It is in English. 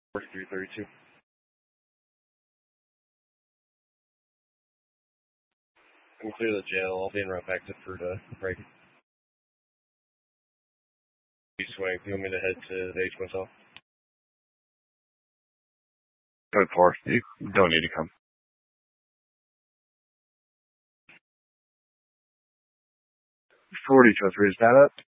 4332. Can clear the jail. I'll be en route back to Fruta. Break. Swing. You want me to head to the H Motel? Code 4. You don't need to come. 40 to 3, is that up?